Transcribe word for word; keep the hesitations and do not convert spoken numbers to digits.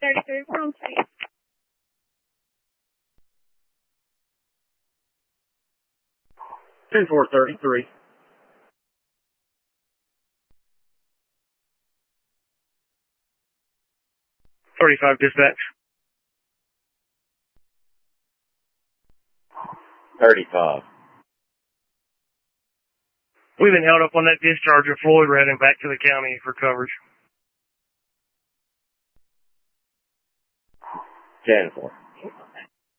thirty-three, from Street. ten four thirty-three. thirty-five dispatch. thirty-five. We've been held up on that discharge of Floyd. We're heading back to the county for coverage. ten four.